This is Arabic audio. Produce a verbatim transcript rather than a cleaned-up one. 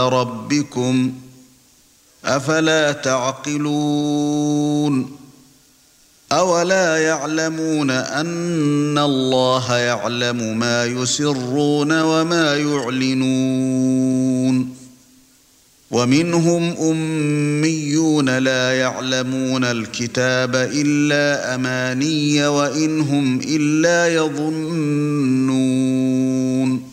ربكم أفلا تعقلون أولا يعلمون أن الله يعلم ما يسرون وما يعلنون ومنهم أميون لا يعلمون الكتاب إلا أماني وإن هم إلا يظنون